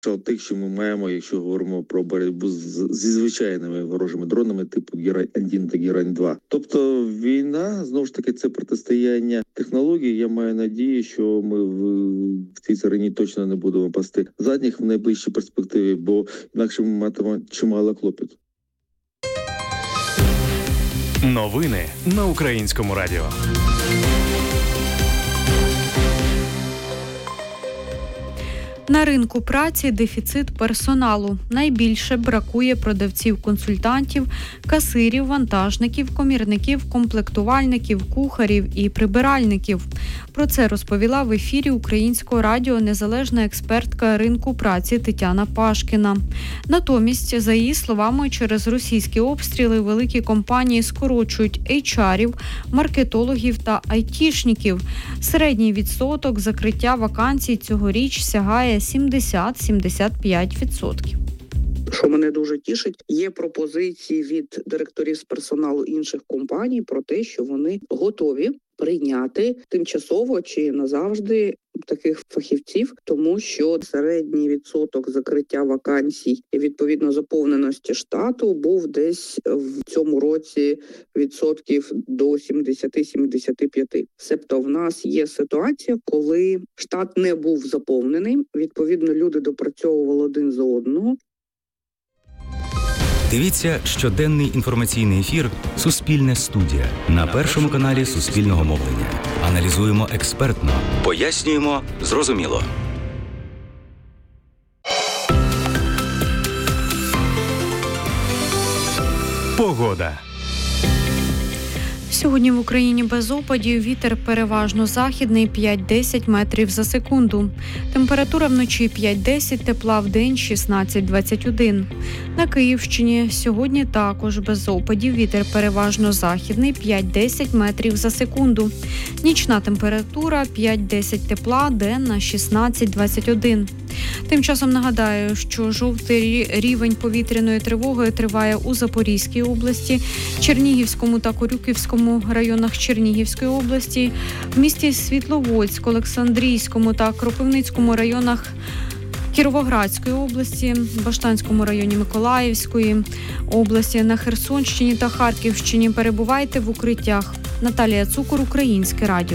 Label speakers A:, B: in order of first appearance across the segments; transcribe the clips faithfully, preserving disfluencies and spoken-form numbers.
A: Що тих, що ми маємо, якщо говоримо про боротьбу з, зі звичайними ворожими дронами типу Герань один та Герань два. Тобто війна, знову ж таки, це протистояння технологій. Я маю надію, що ми в, в цій царині точно не будемо пасти задніх в найближчій перспективі, бо інакше ми матимемо чимало клопоту.
B: Новини на Українському радіо.
C: На ринку праці дефіцит персоналу. Найбільше бракує продавців-консультантів, касирів, вантажників, комірників, комплектувальників, кухарів і прибиральників. Про це розповіла в ефірі Українського радіо незалежна експертка ринку праці Тетяна Пашкіна. Натомість, за її словами, через російські обстріли великі компанії скорочують ейч арів, маркетологів та айтішників. Середній відсоток закриття вакансій цьогоріч сягає сімдесят - сімдесят п'ять відсотків.
D: Що мене дуже тішить, є пропозиції від директорів з персоналу інших компаній про те, що вони готові прийняти тимчасово чи назавжди таких фахівців, тому що середній відсоток закриття вакансій і відповідно заповненості штату був десь в цьому році відсотків до сімдесят - сімдесят п'ять. Себто в нас є ситуація, коли штат не був заповнений, відповідно люди допрацьовували один за одного.
E: Дивіться щоденний інформаційний ефір «Суспільне студія» на Першому каналі Суспільного мовлення. Аналізуємо експертно, пояснюємо зрозуміло.
B: Погода.
C: Сьогодні в Україні без опадів, вітер переважно західний п'ять-десять метрів за секунду. Температура вночі п'ять-десять, тепла вдень шістнадцять - двадцять один. На Київщині сьогодні також без опадів, вітер переважно західний п'ять-десять метрів за секунду. Нічна температура п'ять-десять тепла, денна шістнадцять - двадцять один. Тим часом нагадаю, що жовтий рівень повітряної тривоги триває у Запорізькій області, Чернігівському та Корюківському районах Чернігівської області, в місті Світловодськ, Олександрійському та Кропивницькому районах Кіровоградської області, Баштанському районі Миколаївської області, на Херсонщині та Харківщині. Перебувайте в укриттях. Наталія Цукор, Українське радіо.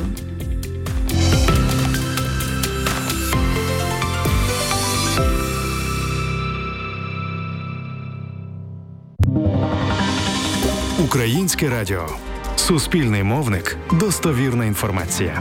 B: Українське радіо. Суспільний мовник. Достовірна інформація.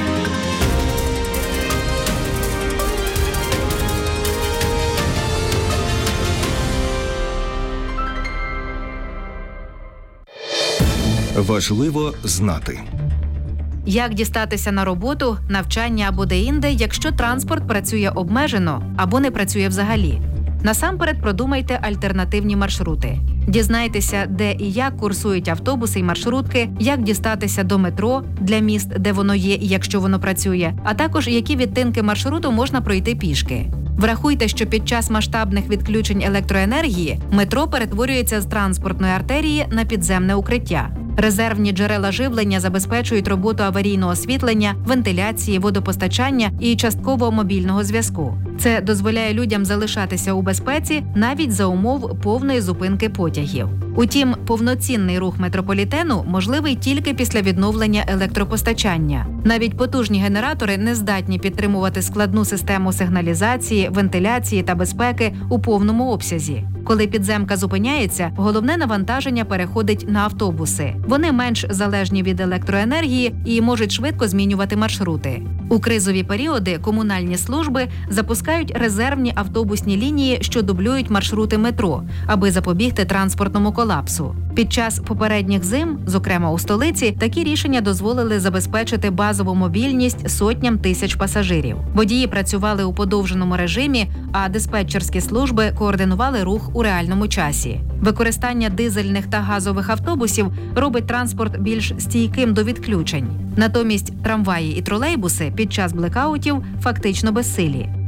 E: Важливо знати.
F: Як дістатися на роботу, навчання або деінде, якщо транспорт працює обмежено або не працює взагалі? Насамперед продумайте альтернативні маршрути. Дізнайтеся, де і як курсують автобуси і маршрутки, як дістатися до метро для міст, де воно є і якщо воно працює, а також які відтинки маршруту можна пройти пішки. Врахуйте, що під час масштабних відключень електроенергії метро перетворюється з транспортної артерії на підземне укриття. Резервні джерела живлення забезпечують роботу аварійного освітлення, вентиляції, водопостачання і частково мобільного зв'язку. Це дозволяє людям залишатися у безпеці навіть за умов повної зупинки потягів. Утім, повноцінний рух метрополітену можливий тільки після відновлення електропостачання. Навіть потужні генератори не здатні підтримувати складну систему сигналізації, вентиляції та безпеки у повному обсязі. Коли підземка зупиняється, головне навантаження переходить на автобуси. Вони менш залежні від електроенергії і можуть швидко змінювати маршрути. У кризові періоди комунальні служби запускають резервні автобусні лінії, що дублюють маршрути метро, аби запобігти транспортному колапсу. Під час попередніх зим, зокрема у столиці, такі рішення дозволили забезпечити базову мобільність сотням тисяч пасажирів. Водії працювали у подовженому режимі, а диспетчерські служби координували рух у реальному часі. Використання дизельних та газових автобусів робить транспорт більш стійким до відключень. Натомість трамваї і тролейбуси під час блекаутів фактично безсилі.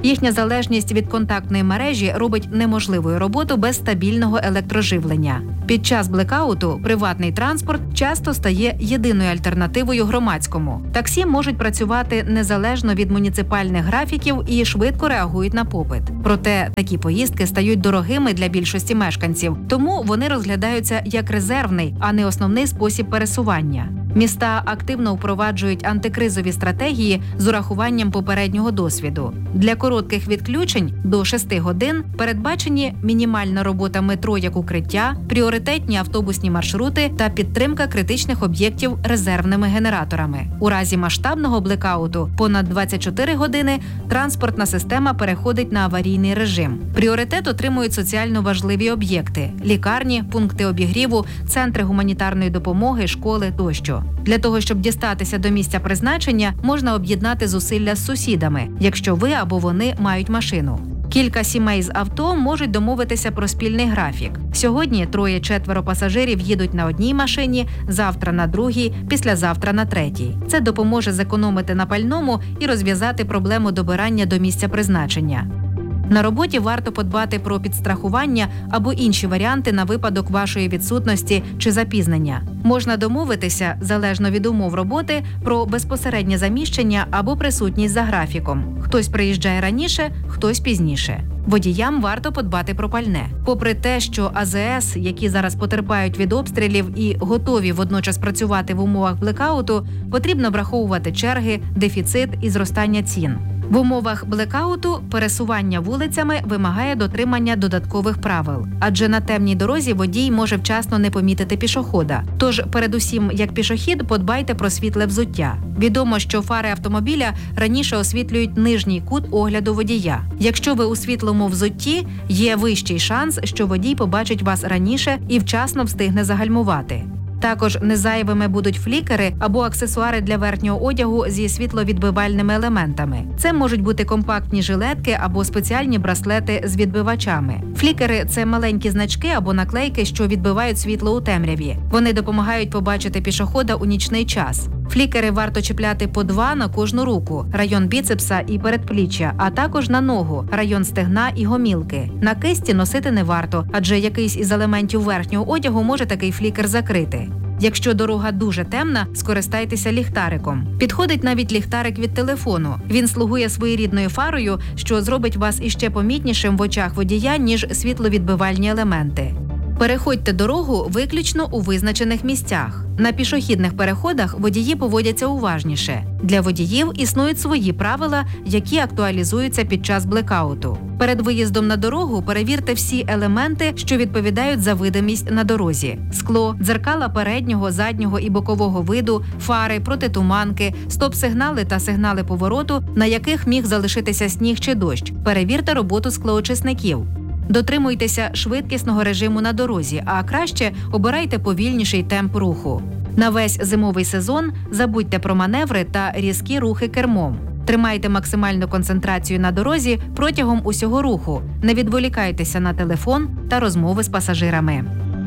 F: Їхня залежність від контактної мережі робить неможливою роботу без стабільного електроживлення. Під час блекауту приватний транспорт часто стає єдиною альтернативою громадському. Таксі можуть працювати незалежно від муніципальних графіків і швидко реагують на попит. Проте такі поїздки стають дорогими для більшості мешканців, тому вони розглядаються як резервний, а не основний спосіб пересування. Міста активно впроваджують антикризові стратегії з урахуванням попереднього досвіду. Для коротких відключень до шести годин передбачені мінімальна робота метро як укриття, пріоритетні автобусні маршрути та підтримка критичних об'єктів резервними генераторами. У разі масштабного блекауту понад двадцять чотири години транспортна система переходить на аварійний режим. Пріоритет отримують соціально важливі об'єкти – лікарні, пункти обігріву, центри гуманітарної допомоги, школи тощо. Для того, щоб дістатися до місця призначення, можна об'єднати зусилля з сусідами, якщо ви або вони мають машину. Кілька сімей з авто можуть домовитися про спільний графік. Сьогодні троє-четверо пасажирів їдуть на одній машині, завтра на другій, післязавтра на третій. Це допоможе зекономити на пальному і розв'язати проблему добирання до місця призначення. На роботі варто подбати про підстрахування або інші варіанти на випадок вашої відсутності чи запізнення. Можна домовитися, залежно від умов роботи, про безпосереднє заміщення або присутність за графіком. Хтось приїжджає раніше, хтось пізніше. Водіям варто подбати про пальне. Попри те, що А З С, які зараз потерпають від обстрілів і готові водночас працювати в умовах блекауту, потрібно враховувати черги, дефіцит і зростання цін. В умовах блекауту пересування вулицями вимагає дотримання додаткових правил, адже на темній дорозі водій може вчасно не помітити пішохода. Тож, передусім, як пішохід, подбайте про світле взуття. Відомо, що фари автомобіля раніше освітлюють нижній кут огляду водія. Якщо ви у світлому взутті, є вищий шанс, що водій побачить вас раніше і вчасно встигне загальмувати. Також незайвими будуть флікери або аксесуари для верхнього одягу зі світловідбивальними елементами. Це можуть бути компактні жилетки або спеціальні браслети з відбивачами. Флікери – це маленькі значки або наклейки, що відбивають світло у темряві. Вони допомагають побачити пішохода у нічний час. Флікери варто чіпляти по два на кожну руку, район біцепса і передпліччя, а також на ногу, район стегна і гомілки. На кисті носити не варто, адже якийсь із елементів верхнього одягу може такий флікер закрити. Якщо дорога дуже темна, скористайтеся ліхтариком. Підходить навіть ліхтарик від телефону. Він слугує своєрідною фарою, що зробить вас іще помітнішим в очах водія, ніж світловідбивальні елементи. Переходьте дорогу виключно у визначених місцях. На пішохідних переходах водії поводяться уважніше. Для водіїв існують свої правила, які актуалізуються під час блекауту. Перед виїздом на дорогу перевірте всі елементи, що відповідають за видимість на дорозі. Скло, дзеркала переднього, заднього і бокового виду, фари, протитуманки, стоп-сигнали та сигнали повороту, на яких міг залишитися сніг чи дощ. Перевірте роботу склоочисників. Дотримуйтеся швидкісного режиму на дорозі, а краще обирайте повільніший темп руху. На весь зимовий сезон забудьте про маневри та різкі рухи кермом. Тримайте максимальну концентрацію на дорозі протягом усього руху. Не відволікайтеся на телефон та розмови з пасажирами.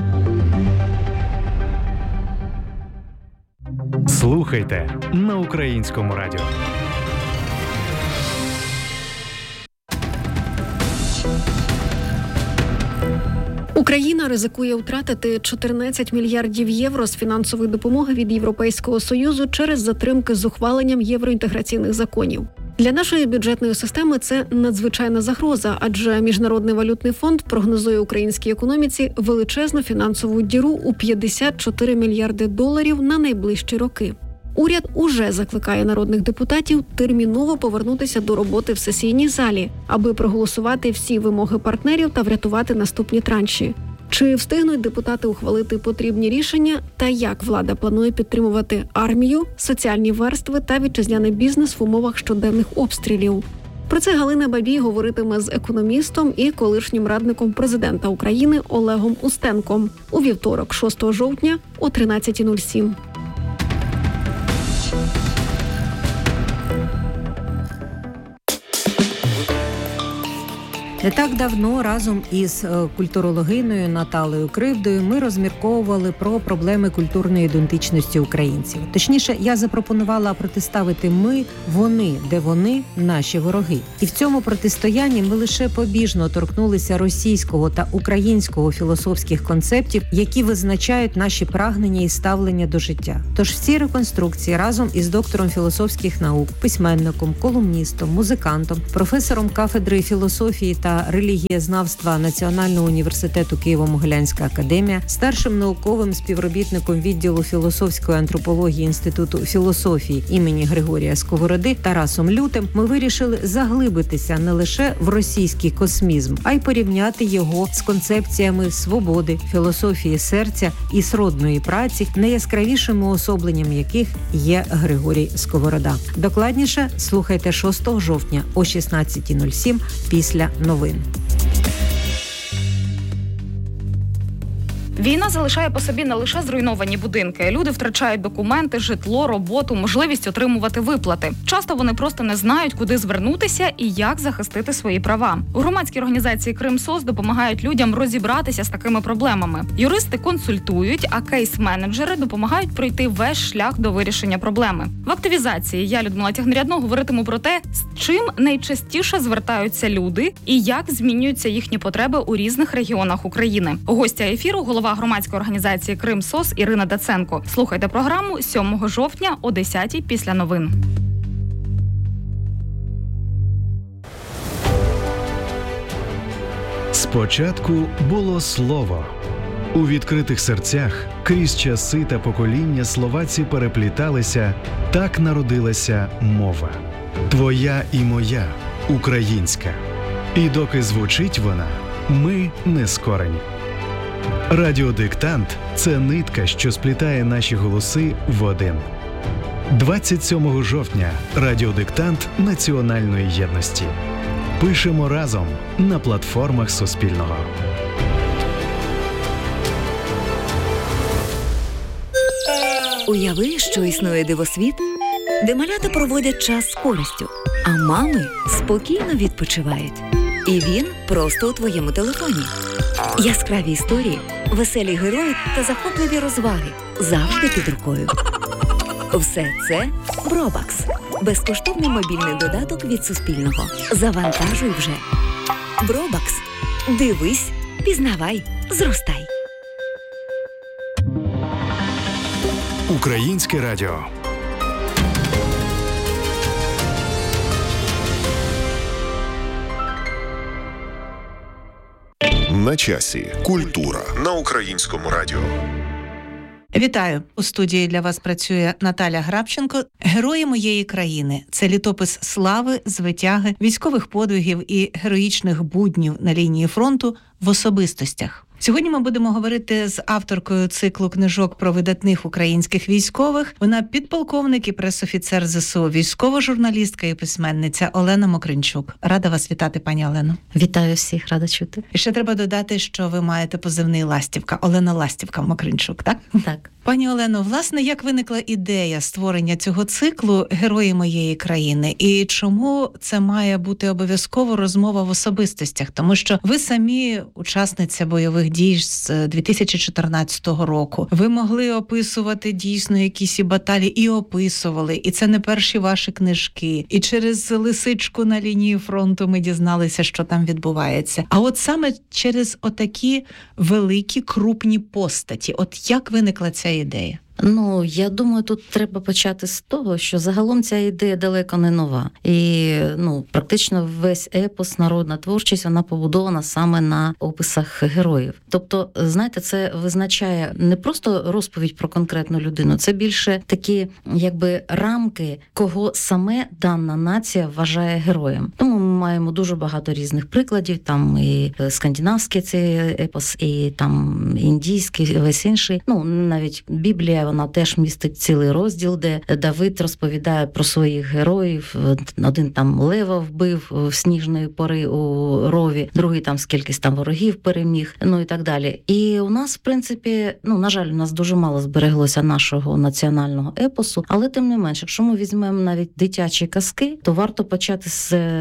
B: Слухайте на Українському радіо.
G: Україна ризикує втратити чотирнадцять мільярдів євро з фінансової допомоги від Європейського Союзу через затримки з ухваленням євроінтеграційних законів. Для нашої бюджетної системи це надзвичайна загроза, адже Міжнародний валютний фонд прогнозує українській економіці величезну фінансову діру у п'ятдесят чотири мільярди доларів на найближчі роки. Уряд уже закликає народних депутатів терміново повернутися до роботи в сесійній залі, аби проголосувати всі вимоги партнерів та врятувати наступні транші. Чи встигнуть депутати ухвалити потрібні рішення та як влада планує підтримувати армію, соціальні верстви та вітчизняний бізнес в умовах щоденних обстрілів? Про це Галина Бабій говоритиме з економістом і колишнім радником президента України Олегом Устенком у вівторок, шостого жовтня о тринадцята нуль сім.
H: Не так давно разом із культурологиною Наталею Кривдою ми розмірковували про проблеми культурної ідентичності українців. Точніше, я запропонувала протиставити ми, вони, де вони, наші вороги. І в цьому протистоянні ми лише побіжно торкнулися російського та українського філософських концептів, які визначають наші прагнення і ставлення до життя. Тож в цій реконструкції разом із доктором філософських наук, письменником, колумністом, музикантом, професором кафедри філософії та релігієзнавства Національного університету Києво-Могилянська академія, старшим науковим співробітником відділу філософської антропології Інституту філософії імені Григорія Сковороди Тарасом Лютим ми вирішили заглибитися не лише в російський космізм, а й порівняти його з концепціями свободи, філософії серця і сродної праці, найяскравішим уособленням яких є Григорій Сковорода. Докладніше слухайте шостого жовтня о шістнадцята нуль сім після новин.
I: Війна залишає по собі не лише зруйновані будинки. Люди втрачають документи, житло, роботу, можливість отримувати виплати. Часто вони просто не знають, куди звернутися і як захистити свої права. У громадській організації «Кримсос» допомагають людям розібратися з такими проблемами. Юристи консультують, а кейс-менеджери допомагають пройти весь шлях до вирішення проблеми. В активізації я, Людмила Тягнерядно, говоритиму про те, з чим найчастіше звертаються люди і як змінюються їхні потреби у різних регіонах України. Гостя ефіру – голова громадської організації «Кримсос» Ірина Даценко. Слухайте програму сьомого жовтня о десятій після новин.
B: Спочатку було слово. У відкритих серцях крізь часи та покоління слова ці перепліталися, так народилася мова. Твоя і моя, українська. І доки звучить вона, ми не скорені. Радіодиктант – це нитка, що сплітає наші голоси в один. двадцять сьомого жовтня – радіодиктант національної єдності. Пишемо разом на платформах Суспільного.
J: Уяви, що існує дивосвіт, де малята проводять час з користю, а мами спокійно відпочивають. І він просто у твоєму телефоні. Яскраві історії, веселі герої та захопливі розваги завжди під рукою. Все це Бробакс. Безкоштовний мобільний додаток від Суспільного. Завантажуй вже. Бробакс. Дивись, пізнавай, зростай.
B: Українське радіо.
K: На часі. Культура на Українському радіо.
L: Вітаю! У студії для вас працює Наталя Грабченко. «Герої моєї країни» – це літопис слави, звитяги, військових подвигів і героїчних буднів на лінії фронту в особистостях. Сьогодні ми будемо говорити з авторкою циклу книжок про видатних українських військових. Вона підполковник і пресофіцер ЗСУ, військова журналістка і письменниця Олена Мокринчук. Рада вас вітати, пані Олено.
M: Вітаю всіх, рада чути.
L: І ще треба додати, що ви маєте позивний Ластівка. Олена Ластівка Мокринчук, так?
M: Так.
L: Пані Олено, власне, як виникла ідея створення цього циклу «Герої моєї країни» і чому це має бути обов'язково розмова в особистостях? Тому що ви самі учасниця бойових дій з дві тисячі чотирнадцятого року. Ви могли описувати дійсно якісь і баталії, і описували. І це не перші ваші книжки. І через лисичку на лінії фронту ми дізналися, що там відбувається. А от саме через отакі великі, крупні постаті. От як виникла ця ідея?
M: Ну, я думаю, тут треба почати з того, що загалом ця ідея далеко не нова. І, ну, практично весь епос, народна творчість, вона побудована саме на описах героїв. Тобто, знаєте, це визначає не просто розповідь про конкретну людину, це більше такі, якби, рамки, кого саме дана нація вважає героєм. Тому ми маємо дуже багато різних прикладів, там і скандинавський цей епос, і там індійський, весь інший. Ну, навіть Біблія, вона теж містить цілий розділ, де Давид розповідає про своїх героїв. Один там лева вбив в сніжної пори у рові, другий там скількись там ворогів переміг, ну і так далі. І у нас, в принципі, ну, на жаль, у нас дуже мало збереглося нашого національного епосу, але тим не менш, якщо ми візьмемо навіть дитячі казки, то варто почати з Івана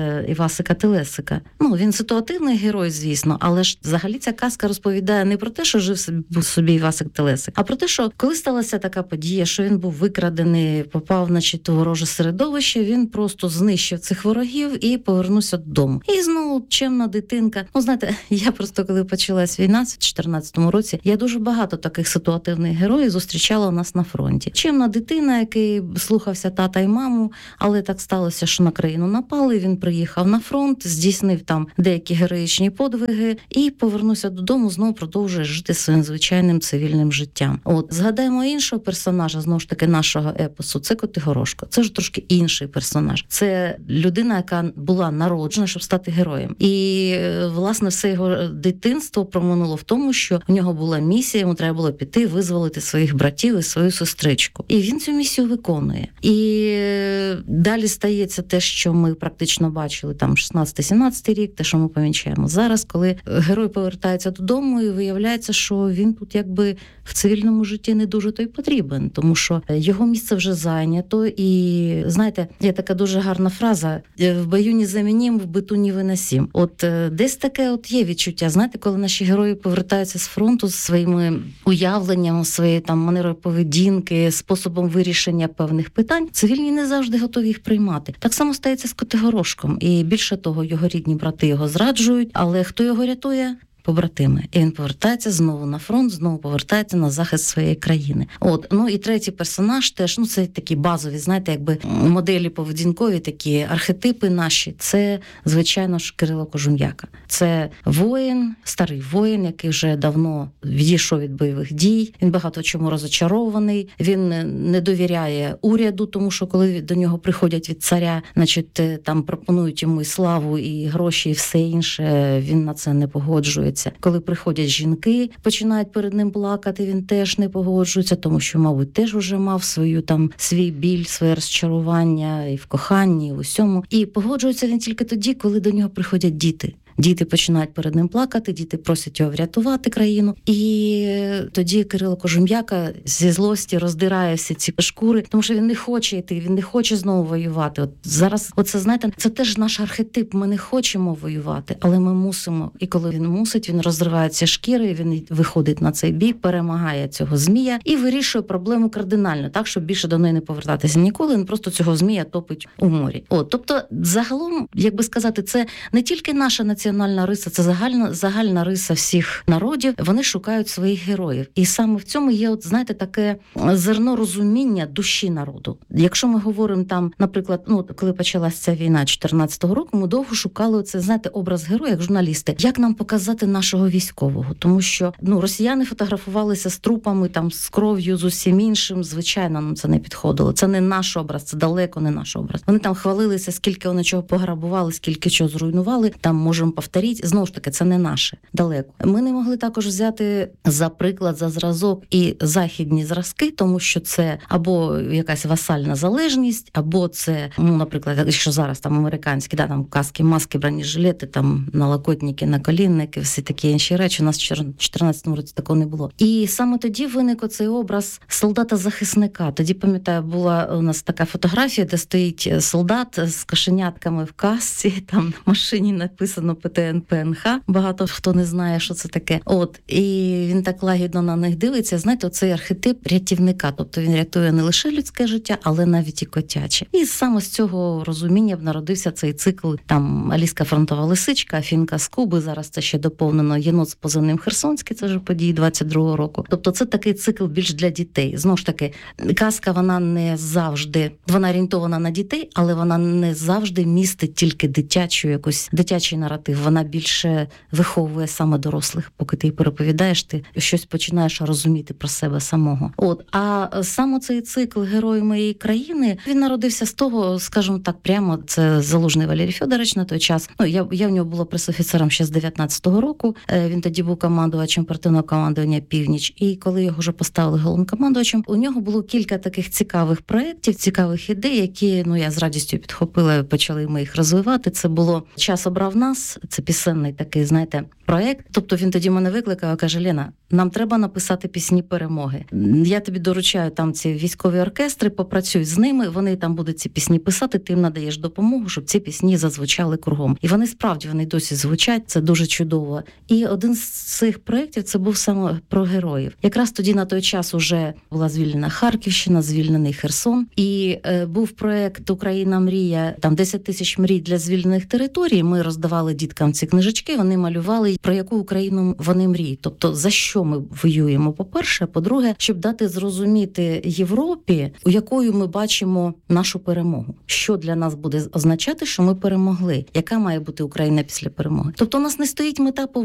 M: Івасика Телесика. Ну, він ситуативний герой, звісно, але ж взагалі ця казка розповідає не про те, що жив собі, собі Івасик Телесик, а про те, що коли сталася така подія, що він був викрадений, попав, значить, у вороже середовище, він просто знищив цих ворогів і повернувся додому. І знову чемна дитинка. Ну, знаєте, я просто, коли почалась війна в чотирнадцятому році, я дуже багато таких ситуативних героїв зустрічала у нас на фронті. Чемна дитина, який слухався тата і маму, але так сталося, що на країну напали, він приїхав на фронт, здійснив там деякі героїчні подвиги і повернувся додому, знову продовжує жити своїм звичайним цивільним життям. От, згадаємо іншого персонажа, знову ж таки, нашого епосу, це Котигорошко. Це ж трошки інший персонаж. Це людина, яка була народжена, щоб стати героєм. І, власне, все його дитинство проминуло в тому, що у нього була місія, йому треба було піти, визволити своїх братів і свою сестричку. І він цю місію виконує. І далі стається те, що ми практично бачили там шістнадцятий-сімнадцятий рік, те, що ми помічаємо зараз, коли герой повертається додому і виявляється, що він тут якби в цивільному житті не дуже то й потрібен, тому що його місце вже зайнято. І, знаєте, є така дуже гарна фраза: в бою не замінім, в биту не виносім. От десь таке от є відчуття, знаєте, коли наші герої повертаються з фронту з своїми уявленнями, своєю там манерою поведінки, способом вирішення певних питань, цивільні не завжди готові їх приймати. Так само стається з Котигорошком. І більше того, його рідні брати його зраджують, але хто його рятує? Побратими. І він повертається знову на фронт, знову повертається на захист своєї країни. От, ну і третій персонаж теж, ну це такі базові, знаєте, якби моделі поведінкові, такі архетипи наші. Це, звичайно ж, Кирило Кожум'яка. Це воїн, старий воїн, який вже давно відійшов від бойових дій. Він багато чому розочарований. Він не довіряє уряду, тому що коли до нього приходять від царя, значить, там пропонують йому і славу, і гроші, і все інше, він на це не погоджується. Коли приходять жінки, починають перед ним плакати, він теж не погоджується, тому що, мабуть, теж уже мав свою там свій біль, своє розчарування і в коханні, і в усьому. І погоджується він тільки тоді, коли до нього приходять діти. Діти починають перед ним плакати, діти просять його врятувати країну. І тоді Кирило Кожум'яка зі злості роздирає всі ці шкури, тому що він не хоче йти, він не хоче знову воювати. От зараз, оце, знаєте, це теж наш архетип. Ми не хочемо воювати, але ми мусимо. І коли він мусить, він розриває ці шкіри, він виходить на цей бій, перемагає цього змія і вирішує проблему кардинально, так, щоб більше до неї не повертатися ніколи. Він просто цього змія топить у морі. От, тобто, загалом, як би сказати, це не тільки наша національна національна риса, це загальна, загальна риса всіх народів. Вони шукають своїх героїв. І саме в цьому є, от, знаєте, таке зерно розуміння душі народу. Якщо ми говоримо там, наприклад, ну, коли почалася ця війна чотирнадцятого року, ми довго шукали це, знаєте, образ героя, як журналісти. Як нам показати нашого військового? Тому що, ну, росіяни фотографувалися з трупами, там, з кров'ю, з усім іншим. Звичайно, нам це не підходило. Це не наш образ, це далеко не наш образ. Вони там хвалилися, скільки вони чого пограбували, скільки чого зруйнували. Там можемо повторити. Знову ж таки, це не наше. Далеко. Ми не могли також взяти за приклад, за зразок і західні зразки, тому що це або якась васальна залежність, або це, ну, наприклад, якщо зараз там американські, да, там каски, маски, бронежилети, там налокотники, наколінники, всі такі інші речі. У нас в чотирнадцятому році такого не було. І саме тоді виник оцей образ солдата-захисника. Тоді, пам'ятаю, була у нас така фотографія, де стоїть солдат з кошенятками в касці, там на машині написано Пе Те Ен Пе Ен Ха. Багато хто не знає, що це таке. От, і він так лагідно на них дивиться. Знаєте, оцей архетип рятівника. Тобто він рятує не лише людське життя, але навіть і котяче. І саме з цього розуміння народився цей цикл, там, Аліска фронтова лисичка, Фінка з Куби, зараз це ще доповнено Єнот з позивним Херсонський, це вже події двадцять другого року. Тобто це такий цикл більш для дітей. Знову ж таки, казка, вона не завжди, вона орієнтована на дітей, але вона не завжди містить тільки дитячу якусь, дитячий наратив. Вона більше виховує саме дорослих. Поки ти їй переповідаєш, ти щось починаєш розуміти про себе самого. От, а саме цей цикл «Герої моєї країни», він народився з того, скажімо так, прямо, це Залужний Валерій Федорович на той час. Ну, я, я в нього була пресофіцером ще з дев'ятнадцятого року. Він тоді був командувачем оперативного командування «Північ». І коли його вже поставили головнокомандувачем, у нього було кілька таких цікавих проєктів, цікавих ідей, які, ну, я з радістю підхопила, почали ми їх розвивати. Це було «Час обрав нас», нас це пісенний такий, знаєте, проект. Тобто він тоді мене викликав, каже: Лена, нам треба написати пісні перемоги. Я тобі доручаю там ці військові оркестри, попрацюй з ними, вони там будуть ці пісні писати, ти їм надаєш допомогу, щоб ці пісні зазвучали кругом. І вони справді, вони досі звучать, це дуже чудово. І один з цих проєктів це був саме про героїв. Якраз тоді на той час уже була звільнена Харківщина, звільнений Херсон. І е, був проєкт «Україна мрія», там десять тисяч мрій для звільнених територій. Ми роздавали діткам ці книжечки, вони малювали, про яку Україну вони мріють. Тобто, за що ми воюємо, по-перше, а по-друге, щоб дати зрозуміти Європі, у якою ми бачимо нашу перемогу. Що для нас буде означати, що ми перемогли? Яка має бути Україна після перемоги? Тобто у нас не стоїть мета